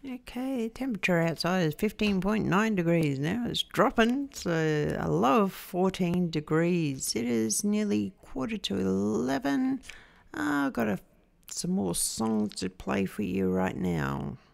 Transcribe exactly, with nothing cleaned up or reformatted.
Okay, temperature outside is fifteen point nine degrees now. It's dropping, so a low of fourteen degrees. It is nearly quarter to eleven. Uh, I've got a, some more songs to play for you right now.